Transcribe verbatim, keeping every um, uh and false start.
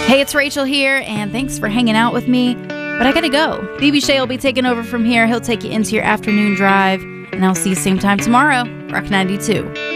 Hey, it's Rachel here, and thanks for hanging out with me. But I gotta go. B B Shea will be taking over from here. He'll take you into your afternoon drive, and I'll see you same time tomorrow. Rock ninety-two.